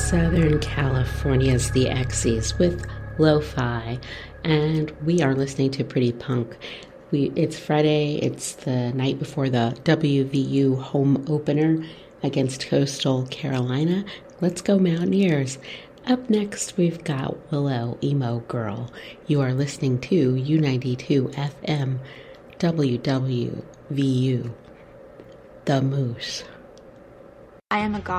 Southern California's The X's with Lo-Fi, and we are listening to Pretty Punk. It's Friday, it's the night before the WVU home opener against Coastal Carolina. Let's go Mountaineers. Up next, we've got Willow Emo Girl. You are listening to U92 FM, WWVU, The Moose. I am a god.